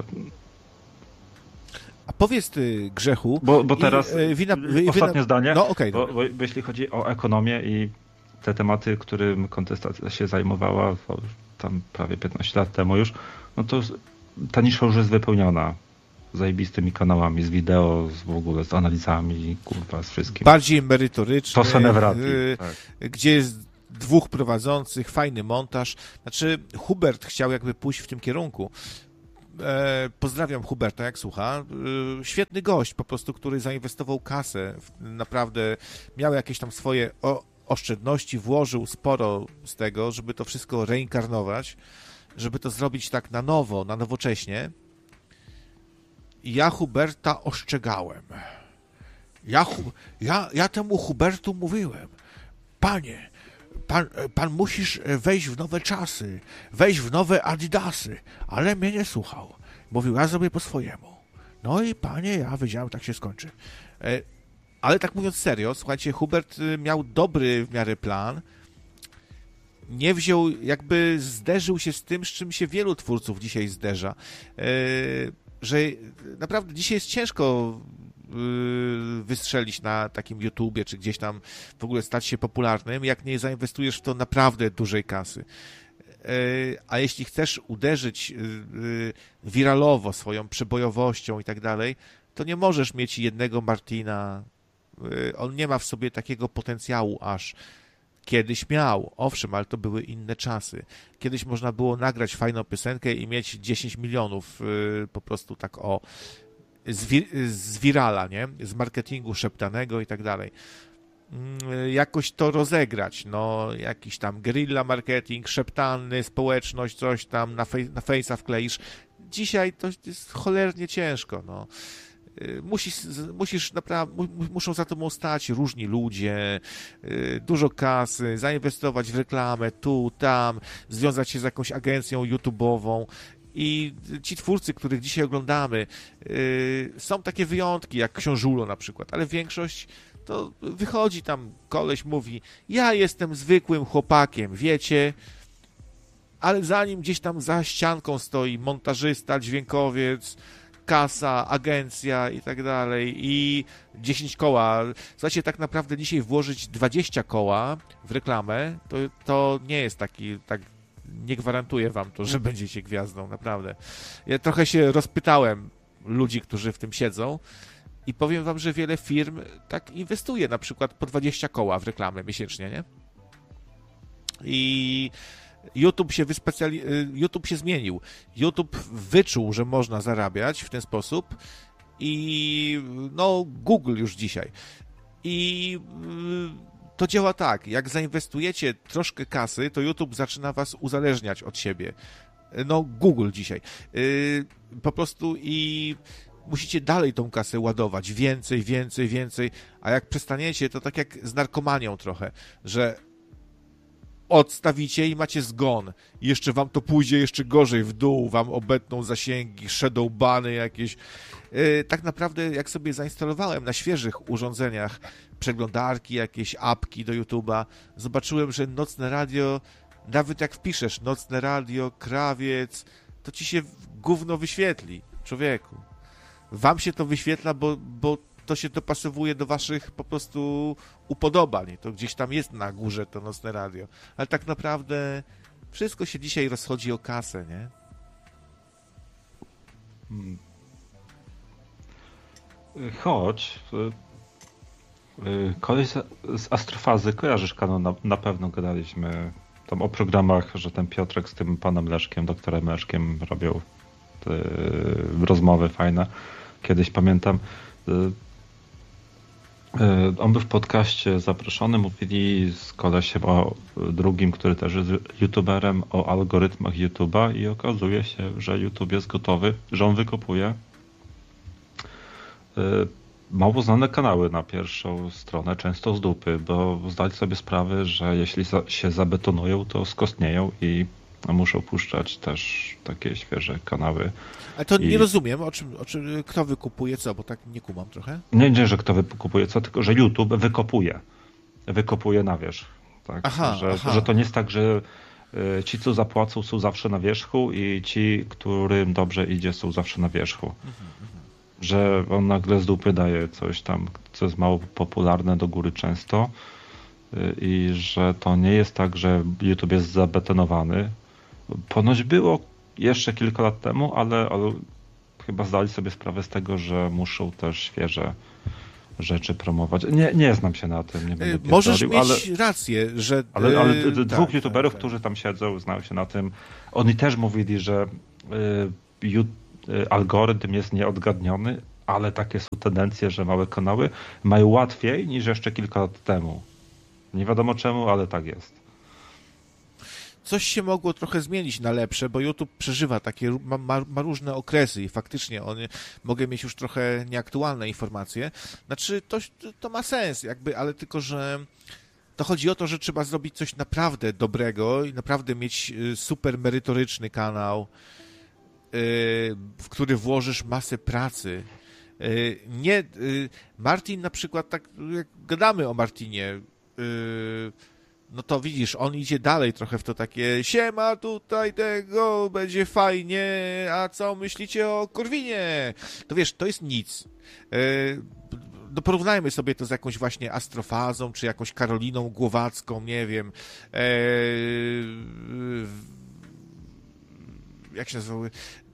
A powiedz ty, Grzechu... Bo teraz ostatnie zdanie, no, okay, bo jeśli chodzi o ekonomię i te tematy, którym kontestacja się zajmowała tam prawie 15 lat temu już, no to ta nisza już jest wypełniona zajebistymi kanałami z wideo, w ogóle z analizami, kurwa, z wszystkim. Bardziej merytoryczny, to Senewrati, tak. Gdzie jest 2 prowadzących, fajny montaż. Znaczy, Hubert chciał jakby pójść w tym kierunku. Pozdrawiam Huberta, jak słucha. Świetny gość, po prostu, który zainwestował kasę. Naprawdę miał jakieś tam swoje oszczędności, włożył sporo z tego, żeby to wszystko reinkarnować, żeby to zrobić tak na nowo, na nowocześnie. I ja Huberta ostrzegałem. Ja temu Hubertu mówiłem: panie, pan musisz wejść w nowe czasy, wejść w nowe Adidasy, ale mnie nie słuchał. Mówił, ja zrobię po swojemu. No i panie, ja wiedziałem, tak się skończy. Ale tak mówiąc serio, słuchajcie, Hubert miał dobry w miarę plan, nie wziął, jakby zderzył się z tym, z czym się wielu twórców dzisiaj zderza, że naprawdę dzisiaj jest ciężko wystrzelić na takim YouTubie, czy gdzieś tam w ogóle stać się popularnym, jak nie zainwestujesz w to naprawdę dużej kasy. A jeśli chcesz uderzyć wiralowo swoją przebojowością i tak dalej, to nie możesz mieć jednego Martina. On nie ma w sobie takiego potencjału aż. Kiedyś miał, owszem, ale to były inne czasy. Kiedyś można było nagrać fajną piosenkę i mieć 10 milionów po prostu tak z wirala, nie? Z marketingu szeptanego i tak dalej. Jakoś to rozegrać, no jakiś tam guerrilla marketing, szeptany, społeczność, coś tam na face'a wkleisz. Dzisiaj to jest cholernie ciężko, no. Musisz naprawdę, muszą za tobą stać różni ludzie, dużo kasy, zainwestować w reklamę tu, tam, związać się z jakąś agencją YouTube'ową. I ci twórcy, których dzisiaj oglądamy, są takie wyjątki, jak Książulo na przykład, ale większość to wychodzi tam, koleś mówi, ja jestem zwykłym chłopakiem, wiecie, ale za nim gdzieś tam za ścianką stoi montażysta, dźwiękowiec, kasa, agencja i tak dalej i 10 koła. Słuchajcie, tak naprawdę dzisiaj włożyć 20 koła w reklamę, to nie jest tak nie gwarantuję wam to, że będziecie gwiazdą, naprawdę. Ja trochę się rozpytałem ludzi, którzy w tym siedzą i powiem wam, że wiele firm tak inwestuje, na przykład po 20 koła w reklamę miesięcznie, nie? I YouTube się zmienił. YouTube wyczuł, że można zarabiać w ten sposób i no Google już dzisiaj. I to działa tak, jak zainwestujecie troszkę kasy, to YouTube zaczyna was uzależniać od siebie. No Google dzisiaj. Po prostu i musicie dalej tą kasę ładować. Więcej, a jak przestaniecie, to tak jak z narkomanią trochę, że odstawicie i macie zgon. I jeszcze wam to pójdzie jeszcze gorzej w dół, wam obetną zasięgi, shadowbany jakieś. Tak naprawdę, jak sobie zainstalowałem na świeżych urządzeniach przeglądarki, jakieś apki do YouTube'a, zobaczyłem, że nocne radio, nawet jak wpiszesz nocne radio, krawiec, to ci się gówno wyświetli, człowieku. Wam się to wyświetla, bo to się dopasowuje do waszych po prostu upodobań. To gdzieś tam jest na górze to nocne radio. Ale tak naprawdę wszystko się dzisiaj rozchodzi o kasę, nie? Choć koleś z Astrofazy, kojarzysz kanał, na pewno gadaliśmy tam o programach, że ten Piotrek z tym panem Leszkiem, doktorem Leszkiem robią rozmowy fajne. Kiedyś pamiętam, on był w podcaście zaproszony, mówili z kolesiem o drugim, który też jest youtuberem, o algorytmach YouTube'a i okazuje się, że YouTube jest gotowy, że on wykopuje mało znane kanały na pierwszą stronę, często z dupy, bo zdać sobie sprawę, że jeśli się zabetonują, to skostnieją i muszą puszczać też takie świeże kanały. Ale to nie rozumiem, kto wykupuje co, bo tak nie kumam trochę. Nie, że kto wykupuje co, tylko że YouTube wykopuje na wierzch. Tak? Aha. Że to nie jest tak, że ci, co zapłacą, są zawsze na wierzchu i ci, którym dobrze idzie, są zawsze na wierzchu. Że on nagle z dupy daje coś tam, co jest mało popularne do góry często i że to nie jest tak, że YouTube jest zabetonowany. Ponoć było jeszcze kilka lat temu, ale chyba zdali sobie sprawę z tego, że muszą też świeże rzeczy promować. Nie znam się na tym, nie będę możesz mieć rację, że... Ale dwóch youtuberów, którzy tam siedzą, znają się na tym. Oni też mówili, że algorytm jest nieodgadniony, ale takie są tendencje, że małe kanały mają łatwiej niż jeszcze kilka lat temu. Nie wiadomo czemu, ale tak jest. Coś się mogło trochę zmienić na lepsze, bo YouTube przeżywa takie, ma różne okresy i faktycznie mogę mieć już trochę nieaktualne informacje. Znaczy, to ma sens jakby, ale tylko, że to chodzi o to, że trzeba zrobić coś naprawdę dobrego i naprawdę mieć super merytoryczny kanał, w który włożysz masę pracy. Martin na przykład, tak jak gadamy o Martinie, no to widzisz, on idzie dalej trochę w to takie siema tutaj tego, będzie fajnie, a co myślicie o Korwinie? To wiesz, to jest nic. No porównajmy sobie to z jakąś właśnie Astrofazą, czy jakąś Karoliną Głowacką, nie wiem. Jak się nazywały?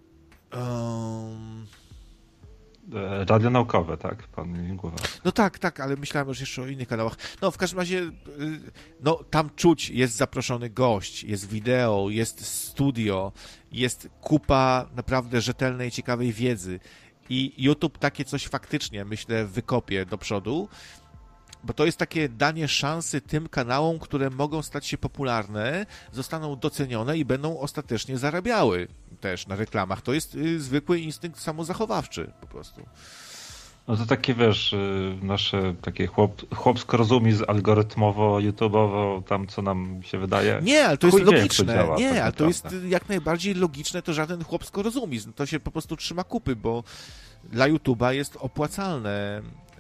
Radio naukowe, tak? Pan Głowacki. No tak, ale myślałem już jeszcze o innych kanałach. No w każdym razie, no tam czuć, jest zaproszony gość, jest wideo, jest studio, jest kupa naprawdę rzetelnej, ciekawej wiedzy. I YouTube takie coś faktycznie, myślę, wykopie do przodu, bo to jest takie danie szansy tym kanałom, które mogą stać się popularne, zostaną docenione i będą ostatecznie zarabiały też na reklamach. To jest zwykły instynkt samozachowawczy po prostu. No to takie, wiesz, nasze takie chłopsko rozumi z algorytmowo, YouTubeowo, tam co nam się wydaje. Nie, ale to jest logiczne. Działa, nie, tak ale to jest naprawdę. jak najbardziej logiczne, to żaden chłopsko rozumizm. To się po prostu trzyma kupy, bo dla YouTube'a jest opłacalne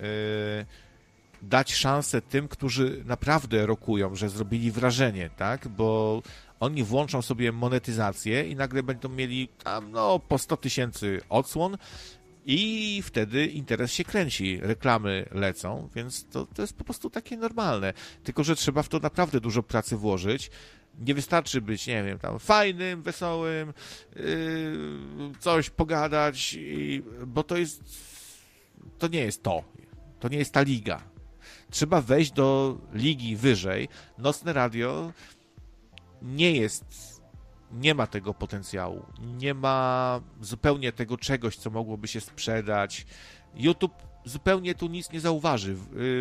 dać szansę tym, którzy naprawdę rokują, że zrobili wrażenie, tak? Bo oni włączą sobie monetyzację i nagle będą mieli tam, no, po 100 000 odsłon i wtedy interes się kręci, reklamy lecą, więc to jest po prostu takie normalne. Tylko że trzeba w to naprawdę dużo pracy włożyć. Nie wystarczy być, nie wiem, tam fajnym, wesołym, coś pogadać, bo to nie jest to. To nie jest ta liga. Trzeba wejść do ligi wyżej. Nocne radio nie ma tego potencjału. Nie ma zupełnie tego czegoś, co mogłoby się sprzedać. YouTube zupełnie tu nic nie zauważy.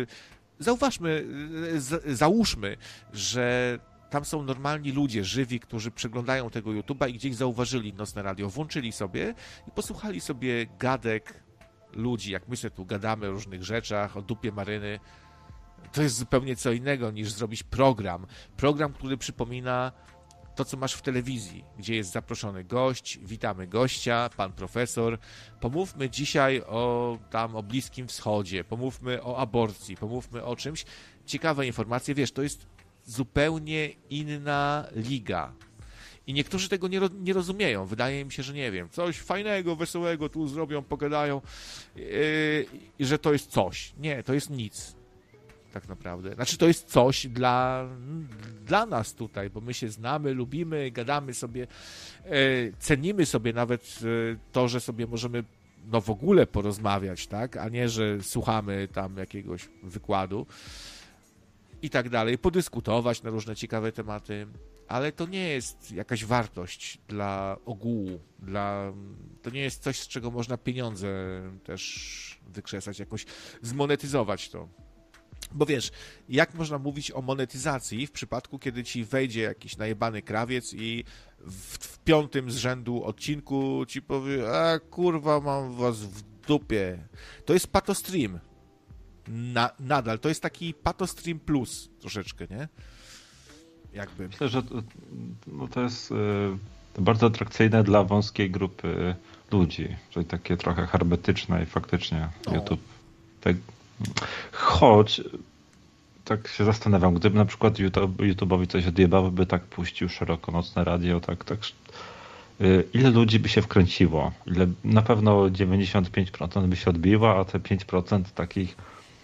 Załóżmy, że tam są normalni ludzie, żywi, którzy przeglądają tego YouTube'a i gdzieś zauważyli Nocne Radio, włączyli sobie i posłuchali sobie gadek ludzi, jak my sobie tu gadamy o różnych rzeczach, o dupie Maryny. To jest zupełnie co innego niż zrobić program. Program, który przypomina to, co masz w telewizji, gdzie jest zaproszony gość, witamy gościa, pan profesor. Pomówmy dzisiaj o Bliskim Wschodzie, pomówmy o aborcji, pomówmy o czymś. Ciekawe informacje, wiesz, to jest zupełnie inna liga. I niektórzy tego nie rozumieją. Wydaje im się, że nie wiem, coś fajnego, wesołego tu zrobią, pogadają i że to jest coś. Nie, to jest nic. Tak naprawdę. Znaczy to jest coś dla nas tutaj, bo my się znamy, lubimy, gadamy sobie, cenimy sobie nawet to, że sobie możemy no w ogóle porozmawiać, tak, a nie, że słuchamy tam jakiegoś wykładu i tak dalej, podyskutować na różne ciekawe tematy, ale to nie jest jakaś wartość dla ogółu, to nie jest coś, z czego można pieniądze też wykrzesać, jakoś zmonetyzować to. Bo wiesz, jak można mówić o monetyzacji w przypadku, kiedy ci wejdzie jakiś najebany krawiec i w 5. z rzędu odcinku ci powie, a kurwa, mam was w dupie. To jest patostream. Nadal. To jest taki patostream plus troszeczkę, nie? Jakby. Myślę, że to jest bardzo atrakcyjne dla wąskiej grupy ludzi, czyli takie trochę hermetyczne i faktycznie YouTube. Tak, choć tak się zastanawiam, gdyby na przykład YouTube'owi coś odjebało, by tak puścił szeroko nocne radio, tak, ile ludzi by się wkręciło? Ile, na pewno 95% by się odbiło, a te 5% takich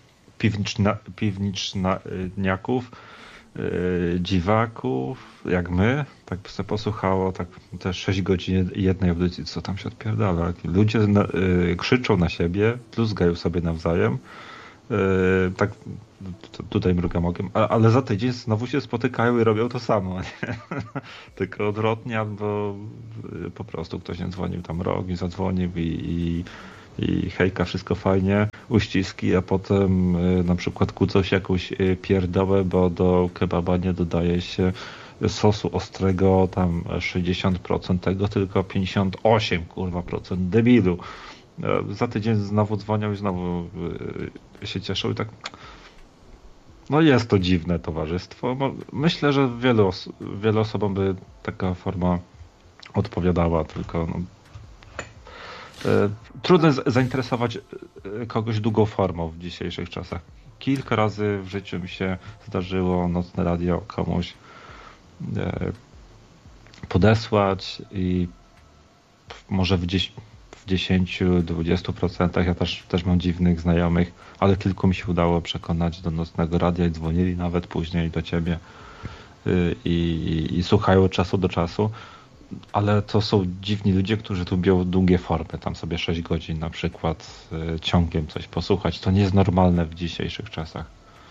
piwniczniaków, dziwaków, jak my, tak by sobie posłuchało, tak te 6 godzin jednej audycji, co tam się odpierdala. Ludzie krzyczą na siebie, pluzgają sobie nawzajem. Tak, tutaj mrugam okiem, ale za tydzień znowu się spotykają i robią to samo. Nie? Tylko odwrotnie, albo po prostu ktoś nie dzwonił tam rok i zadzwonił i hejka, wszystko fajnie, uściski, a potem na przykład kłócą się jakąś pierdołę, bo do kebaba nie dodaje się sosu ostrego tam 60% tego, tylko 58% kurwa procent debilu. Za tydzień znowu dzwonią i znowu się cieszą i tak. No jest to dziwne towarzystwo. Myślę, że wielu osobom by taka forma odpowiadała, tylko no, trudno zainteresować kogoś długą formą w dzisiejszych czasach. Kilka razy w życiu mi się zdarzyło nocne radio komuś podesłać i może w 10-20%, ja też mam dziwnych znajomych, ale kilku mi się udało przekonać do nocnego radia i dzwonili nawet później do ciebie i słuchają od czasu do czasu, ale to są dziwni ludzie, którzy lubią długie formy, tam sobie 6 godzin na przykład ciągiem coś posłuchać. To nie jest normalne w dzisiejszych czasach.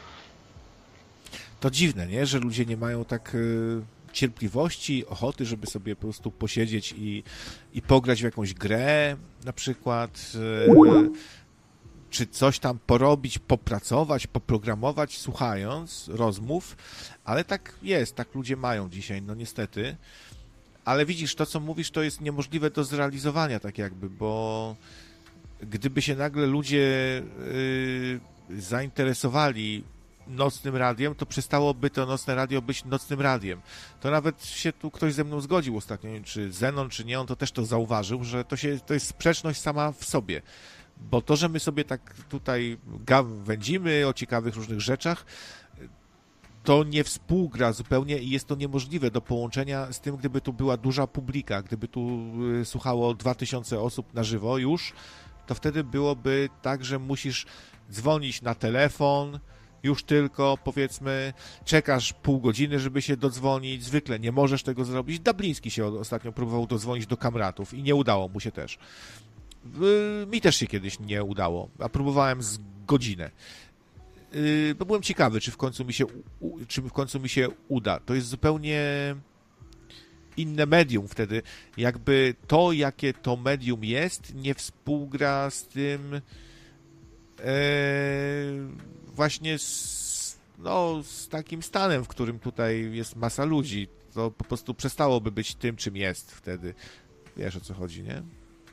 To dziwne, nie? Że ludzie nie mają tak cierpliwości, ochoty, żeby sobie po prostu posiedzieć i pograć w jakąś grę na przykład, czy coś tam porobić, popracować, poprogramować, słuchając rozmów, ale tak jest, tak ludzie mają dzisiaj, no niestety. Ale widzisz, to co mówisz, to jest niemożliwe do zrealizowania tak jakby, bo gdyby się nagle ludzie zainteresowali nocnym radiem, to przestałoby to nocne radio być nocnym radiem. To nawet się tu ktoś ze mną zgodził ostatnio, czy Zenon, czy nie, on to też to zauważył, że to jest sprzeczność sama w sobie. Bo to, że my sobie tak tutaj wędzimy o ciekawych różnych rzeczach, to nie współgra zupełnie i jest to niemożliwe do połączenia z tym, gdyby tu była duża publika, gdyby tu słuchało 2000 osób na żywo już, to wtedy byłoby tak, że musisz dzwonić na telefon, już tylko, powiedzmy, czekasz pół godziny, żeby się dodzwonić, zwykle nie możesz tego zrobić. Dabliński się ostatnio próbował dodzwonić do kamratów i nie udało mu się też. Mi też się kiedyś nie udało, a próbowałem z godzinę. Bo byłem ciekawy, czy w końcu mi się uda. To jest zupełnie inne medium wtedy. Jakby to, jakie to medium jest, nie współgra z tym właśnie z takim stanem, w którym tutaj jest masa ludzi. To po prostu przestałoby być tym, czym jest wtedy. Wiesz, o co chodzi, nie?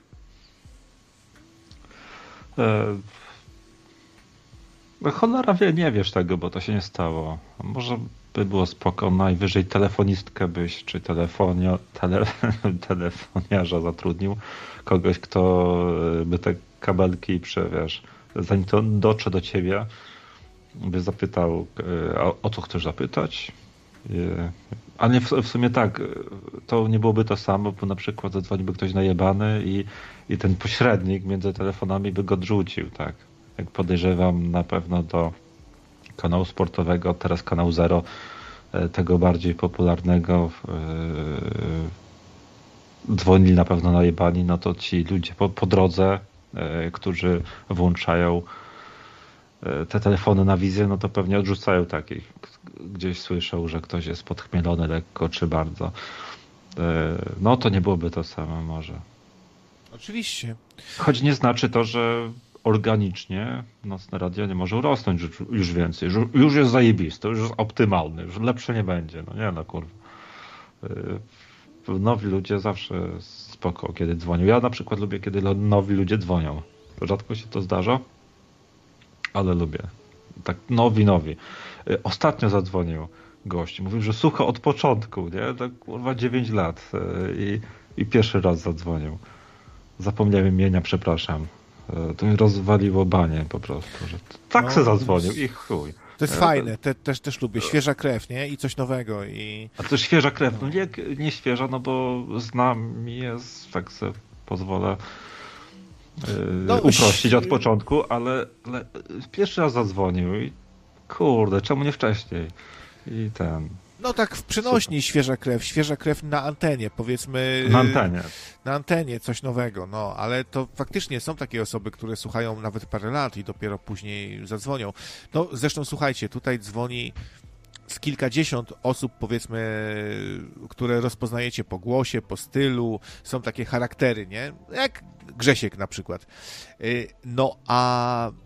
No cholera wie, nie wiesz tego, bo to się nie stało. Może by było spoko, najwyżej telefonistkę byś, czy telefoniarza zatrudnił. Kogoś, kto by te kabelki wiesz, zanim to dotrze do ciebie, by zapytał, o co chcesz zapytać. A nie, w sumie tak, to nie byłoby to samo, bo na przykład zadzwoniłby ktoś najebany i ten pośrednik między telefonami by go odrzucił, tak. Jak podejrzewam, na pewno do kanału sportowego, teraz kanał Zero, tego bardziej popularnego, dzwonili na pewno najebani, no to ci ludzie po drodze, którzy włączają te telefony na wizję, no to pewnie odrzucają takich. Gdzieś słyszą, że ktoś jest podchmielony lekko czy bardzo. No to nie byłoby to samo może. Oczywiście. Choć nie znaczy to, że organicznie nocne radio nie może urosnąć już więcej. Już jest zajebiste, już jest optymalny, już lepsze nie będzie. No nie no kurwa. Nowi ludzie zawsze spoko, kiedy dzwonią. Ja na przykład lubię, kiedy nowi ludzie dzwonią. Rzadko się to zdarza, ale lubię. Tak nowi. Ostatnio zadzwonił gość. Mówił, że słucha od początku, nie? Tak kurwa 9 lat i pierwszy raz zadzwonił. Zapomniałem imienia, przepraszam. To mi rozwaliło banie po prostu. Że tak se zadzwonił i chuj. To jest fajne, też lubię. Świeża krew, nie? I coś nowego. A to świeża krew, no nie świeża, no bo znam jest, tak sobie pozwolę uprościć od początku, ale pierwszy raz zadzwonił i kurde, czemu nie wcześniej? I No tak w przenośni świeża krew na antenie, powiedzmy. Na antenie coś nowego, no, ale to faktycznie są takie osoby, które słuchają nawet parę lat i dopiero później zadzwonią. No, zresztą słuchajcie, tutaj dzwoni z kilkadziesiąt osób, powiedzmy, które rozpoznajecie po głosie, po stylu, są takie charaktery, nie? Jak Grzesiek na przykład. No, a